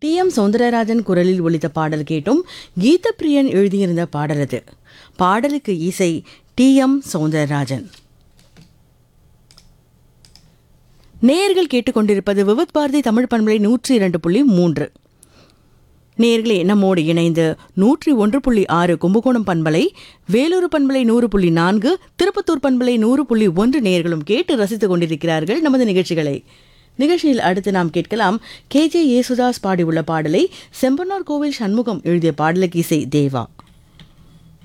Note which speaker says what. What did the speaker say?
Speaker 1: TM. Soundararajan குரலில் ஒலித்த பாடல் கேட்டும். கீதப்பிரியன் எழுதியிருந்த பாடல் அது. பாடலுக்கு இசை டி.எம். சௌந்தரராஜன். நேயர்கள் கேட்டுக்கொண்டிருப்பது விவித் பாரதி தமிழ் பண்பலை 102.3. நேயர்களே, நம்மோடு இணைந்து 101.6 கும்பகோணம் பண்பலை, வேலூர் பண்பலை 100.4, திருப்பத்தூர் பண்பலை 100.1 நேயர்களும் கேட்டு ரசித்துக் கொண்டிருக்கிறார்கள் நமது நிகழ்ச்சிகளை. நிகழ்ச்சியில் அடுத்து நாம் கேட்கலாம் கே.ஜே. யேசுதாஸ் பாடியுள்ள பாடலை செம்பனார் கோவில் சண்முகம் எழுதிய பாடலுக்கு இசை தேவா.